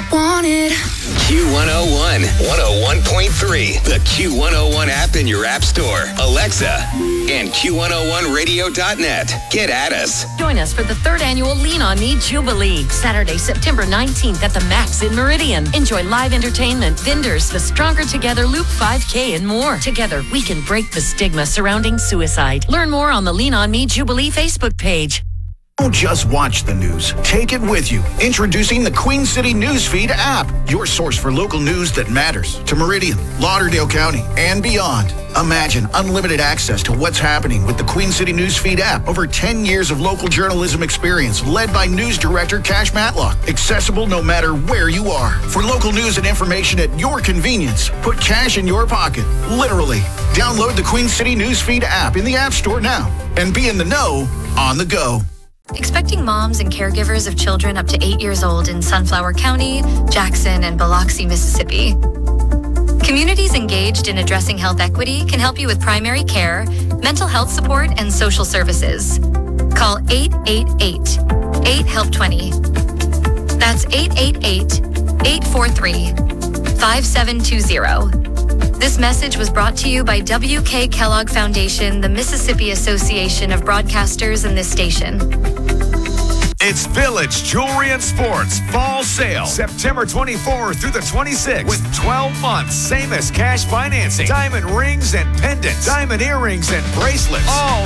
wanted. Q101, 101.3, the Q101 app in your app store, Alexa, and Q101radio.net. Get at us. Join us for the 3rd annual Lean On Me Jubilee, Saturday, September 19th at the Max in Meridian. Enjoy live entertainment, vendors, the Stronger Together Loop 5K, and more. Together, we can break the stigma surrounding suicide. Learn more on the Lean On Me Jubilee Facebook page. Don't just watch the news. Take it with you. Introducing the Queen City Newsfeed app, your source for local news that matters to Meridian, Lauderdale County, and beyond. Imagine unlimited access to what's happening with the Queen City Newsfeed app. Over 10 years of local journalism experience led by news director Cash Matlock. Accessible no matter where you are. For local news and information at your convenience, put cash in your pocket. Literally. Download the Queen City Newsfeed app in the App Store now and be in the know on the go. Expecting moms and caregivers of children up to 8 years old in Sunflower County, Jackson, and Biloxi, Mississippi. Communities engaged in addressing health equity can help you with primary care, mental health support, and social services. Call 888-8HELP20. That's 888-843-5720. This message was brought to you by W.K. Kellogg Foundation, the Mississippi Association of Broadcasters, and this station. It's Village Jewelry and Sports Fall Sale, September 24th through the 26th, with 12 months, same as cash financing. Diamond rings and pendants, diamond earrings and bracelets, all